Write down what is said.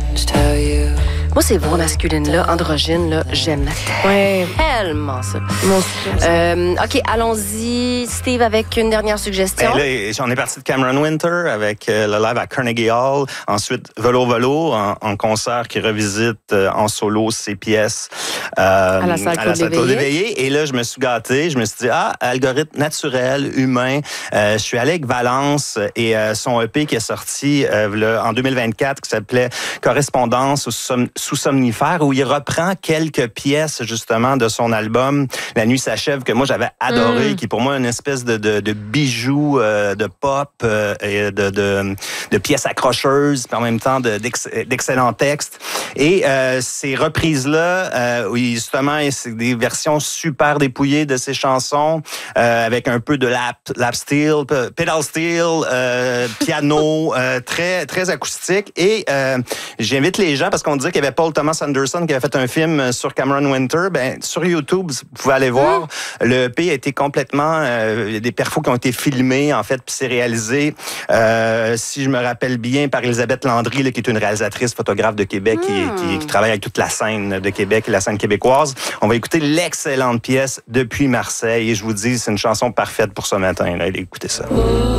Moi, ces voix masculines-là, androgynes, là, j'aime tellement ça. OK, allons-y, Steve, avec une dernière suggestion. Là, j'en ai parti de Cameron Winter avec le live à Carnegie Hall. Ensuite, Velo Velo en concert qui revisite en solo ses pièces à la salle Claude Léveillé. Et là, je me suis gâté. Je me suis dit, algorithme naturel, humain. Je suis allé avec Valence et son EP qui est sorti en 2024 qui s'appelait Correspondance sous somnifère, où il reprend quelques pièces justement de son album La nuit s'achève, que moi j'avais adoré, qui est pour moi une espèce de bijou de pop et de pièces accrocheuses, puis en même temps d'excellents textes. Et ces reprises-là, où justement, c'est des versions super dépouillées de ses chansons, avec un peu de lap steel, pedal steel, piano, très, très acoustique. Et j'invite les gens, parce qu'on disait qu'il y avait Paul Thomas Anderson qui avait fait un film sur Cameron Winter. Sur YouTube, vous pouvez aller voir. Le EP a été complètement... il y a des perfos qui ont été filmés, en fait, puis c'est réalisé, si je me rappelle bien, par Elisabeth Landry, là, qui est une réalisatrice, photographe de Québec, qui travaille avec toute la scène de Québec et la scène québécoise. On va écouter l'excellente pièce Depuis Marseille. Et je vous dis, c'est une chanson parfaite pour ce matin. Là. Écoutez ça.